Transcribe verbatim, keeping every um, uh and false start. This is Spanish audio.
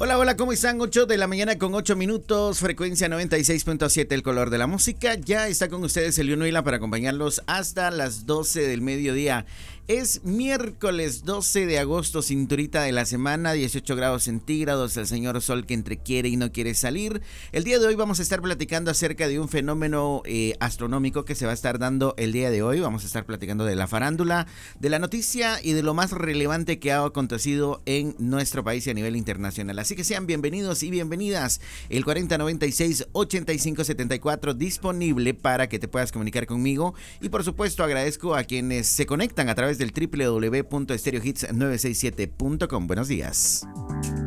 Hola, hola, ¿cómo están? ocho de la mañana con ocho minutos, frecuencia noventa y seis punto siete, el color de la música. Ya está con ustedes Eliuno Hila para acompañarlos hasta las doce del mediodía. Es miércoles doce de agosto, cinturita de la semana, dieciocho grados centígrados, el señor sol que entre quiere y no quiere salir. El día de hoy vamos a estar platicando acerca de un fenómeno eh, astronómico que se va a estar dando el día de hoy. Vamos a estar platicando de la farándula, de la noticia y de lo más relevante que ha acontecido en nuestro país y a nivel internacional. Así que sean bienvenidos y bienvenidas. El cuarenta noventa y seis ochenta y cinco setenta y cuatro disponible para que te puedas comunicar conmigo. Y por supuesto agradezco a quienes se conectan a través del doble u doble u doble u punto stereo hits nueve seis siete punto com. Buenos días.